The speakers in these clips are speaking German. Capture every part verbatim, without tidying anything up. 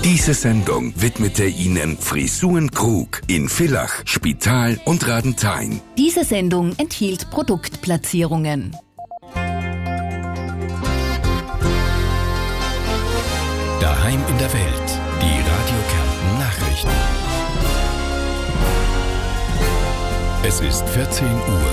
Diese Sendung widmete Ihnen Frisuren Krug in Villach, Spital und Radenthein. Diese Sendung enthielt Produktplatzierungen. Daheim in der Welt, die Radio Kärnten Nachrichten. Es ist vierzehn Uhr.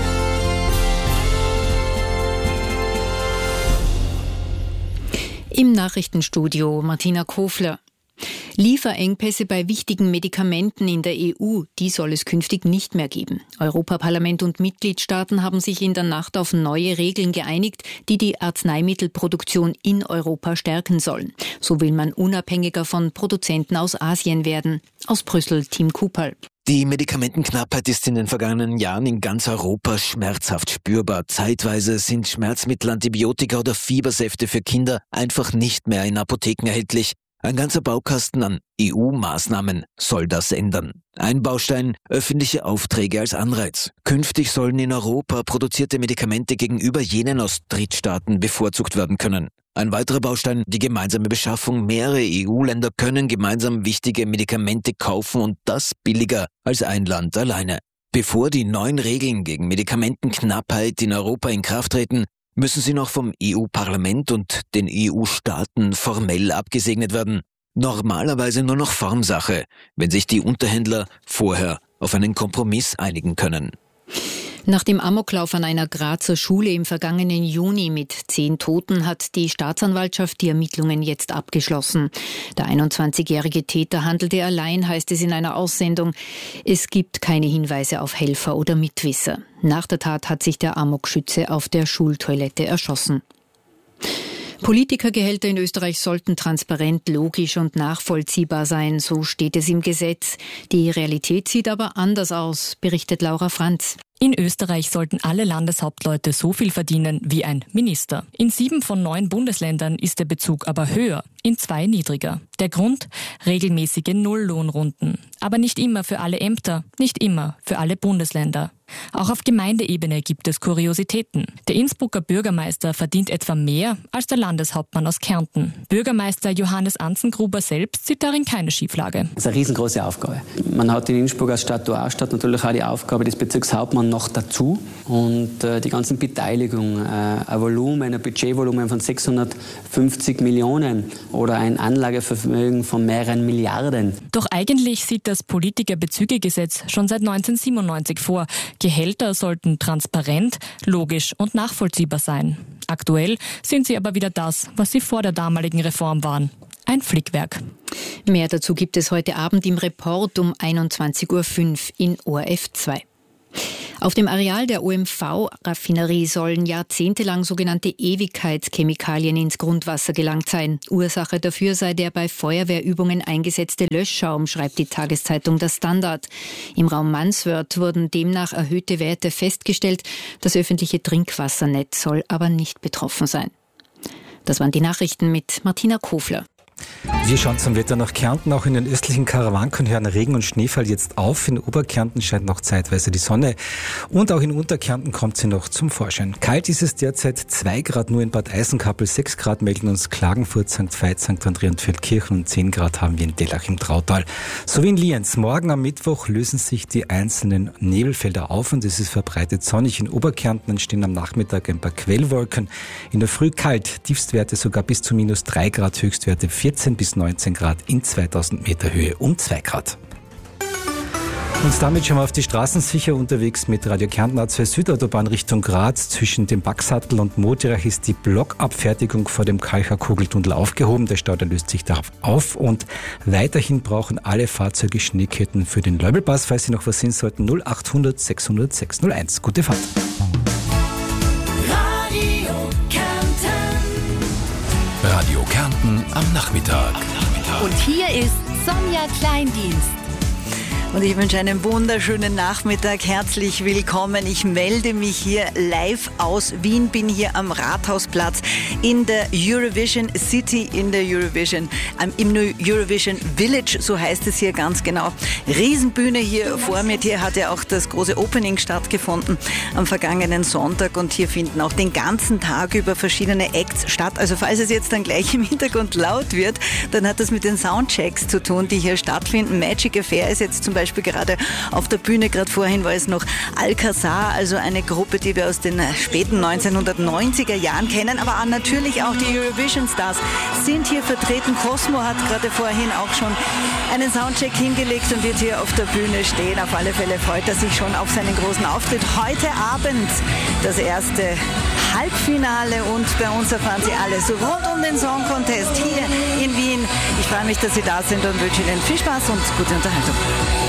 Im Nachrichtenstudio Martina Kofler. Lieferengpässe bei wichtigen Medikamenten in der E U, die soll es künftig nicht mehr geben. Europaparlament und Mitgliedstaaten haben sich in der Nacht auf neue Regeln geeinigt, die die Arzneimittelproduktion in Europa stärken sollen. So will man unabhängiger von Produzenten aus Asien werden. Aus Brüssel, Tim Kupal. Die Medikamentenknappheit ist in den vergangenen Jahren in ganz Europa schmerzhaft spürbar. Zeitweise sind Schmerzmittel, Antibiotika oder Fiebersäfte für Kinder einfach nicht mehr in Apotheken erhältlich. Ein ganzer Baukasten an E U-Maßnahmen soll das ändern. Ein Baustein, öffentliche Aufträge als Anreiz. Künftig sollen in Europa produzierte Medikamente gegenüber jenen aus Drittstaaten bevorzugt werden können. Ein weiterer Baustein, die gemeinsame Beschaffung. Mehrere E U-Länder können gemeinsam wichtige Medikamente kaufen und das billiger als ein Land alleine. Bevor die neuen Regeln gegen Medikamentenknappheit in Europa in Kraft treten, müssen sie noch vom E U-Parlament und den E U-Staaten formell abgesegnet werden. Normalerweise nur noch Formsache, wenn sich die Unterhändler vorher auf einen Kompromiss einigen können. Nach dem Amoklauf an einer Grazer Schule im vergangenen Juni mit zehn Toten hat die Staatsanwaltschaft die Ermittlungen jetzt abgeschlossen. Der einundzwanzigjährige Täter handelte allein, heißt es in einer Aussendung. Es gibt keine Hinweise auf Helfer oder Mitwisser. Nach der Tat hat sich der Amokschütze auf der Schultoilette erschossen. Politikergehälter in Österreich sollten transparent, logisch und nachvollziehbar sein, so steht es im Gesetz. Die Realität sieht aber anders aus, berichtet Laura Franz. In Österreich sollten alle Landeshauptleute so viel verdienen wie ein Minister. In sieben von neun Bundesländern ist der Bezug aber höher, in zwei niedriger. Der Grund? Regelmäßige Nulllohnrunden. Aber nicht immer für alle Ämter, nicht immer für alle Bundesländer. Auch auf Gemeindeebene gibt es Kuriositäten. Der Innsbrucker Bürgermeister verdient etwa mehr als der Landeshauptmann aus Kärnten. Bürgermeister Johannes Anzengruber selbst sieht darin keine Schieflage. Das ist eine riesengroße Aufgabe. Man hat in Innsbruck als Statuarstadt natürlich auch die Aufgabe des Bezirkshauptmanns noch dazu. Und äh, die ganzen Beteiligungen, äh, ein Volumen, ein Budgetvolumen von sechshundertfünfzig Millionen oder ein Anlagevermögen von mehreren Milliarden. Doch eigentlich sieht das Politikerbezügegesetz schon seit neunzehnhundertsiebenundneunzig vor. Gehälter sollten transparent, logisch und nachvollziehbar sein. Aktuell sind sie aber wieder das, was sie vor der damaligen Reform waren. Ein Flickwerk. Mehr dazu gibt es heute Abend im Report um einundzwanzig Uhr fünf in O R F zwei. Auf dem Areal der O M V-Raffinerie sollen jahrzehntelang sogenannte Ewigkeitschemikalien ins Grundwasser gelangt sein. Ursache dafür sei der bei Feuerwehrübungen eingesetzte Löschschaum, schreibt die Tageszeitung Der Standard. Im Raum Mansworth wurden demnach erhöhte Werte festgestellt. Das öffentliche Trinkwassernetz soll aber nicht betroffen sein. Das waren die Nachrichten mit Martina Kofler. Wir schauen zum Wetter nach Kärnten. Auch in den östlichen Karawanken hören Regen und Schneefall jetzt auf. In Oberkärnten scheint noch zeitweise die Sonne. Und auch in Unterkärnten kommt sie noch zum Vorschein. Kalt ist es derzeit zwei Grad nur in Bad Eisenkappel, sechs Grad melden uns Klagenfurt, Sankt Veit, Sankt Andrea und Feldkirchen und zehn Grad haben wir in Dellach im Trautal. So wie in Lienz. Morgen am Mittwoch lösen sich die einzelnen Nebelfelder auf und es ist verbreitet sonnig. In Oberkärnten entstehen am Nachmittag ein paar Quellwolken. In der Früh kalt, Tiefstwerte sogar bis zu minus drei Grad, Höchstwerte vierzehn bis neunzehn Grad in zweitausend Meter Höhe um zwei Grad. Und damit schon mal auf die Straßen sicher unterwegs mit Radio Kärnten A zwei Südautobahn Richtung Graz. Zwischen dem Baxattel und Motirach ist die Blockabfertigung vor dem Kalcher Kugeltunnel aufgehoben. Der Stau, der löst sich darauf auf und weiterhin brauchen alle Fahrzeuge Schneeketten für den Löbelpass. Falls Sie noch was sehen sollten, null achthundert sechshundert sechshunderteins. Gute Fahrt. Radio Kärnten. Radio Kärnten am Nachmittag. Und hier ist Sonja Kleindienst. Und ich wünsche einen wunderschönen Nachmittag. Herzlich willkommen. Ich melde mich hier live aus Wien, bin hier am Rathausplatz in der Eurovision City, in der Eurovision, ähm, im Eurovision Village, so heißt es hier ganz genau. Riesenbühne hier vor mir. Hier hat ja auch das große Opening stattgefunden am vergangenen Sonntag und hier finden auch den ganzen Tag über verschiedene Acts statt. Also falls es jetzt dann gleich im Hintergrund laut wird, dann hat das mit den Soundchecks zu tun, die hier stattfinden. Magic Affair ist jetzt zum Beispiel gerade auf der Bühne. Gerade vorhin war es noch Alcazar, also eine Gruppe, die wir aus den späten neunzehnhundertneunziger Jahren kennen. Aber natürlich auch die Eurovision Stars sind hier vertreten. Cosmo hat gerade vorhin auch schon einen Soundcheck hingelegt und wird hier auf der Bühne stehen. Auf alle Fälle freut er sich schon auf seinen großen Auftritt. Heute Abend das erste Halbfinale und bei uns erfahren Sie alles rund um den Song Contest hier in Wien. Ich freue mich, dass Sie da sind und wünsche Ihnen viel Spaß und gute Unterhaltung.